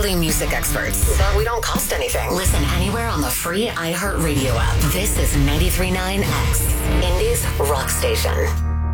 really music experts, but we don't cost anything. Listen anywhere on the free iHeartRadio app. This is 93.9 X, Indy's rock station.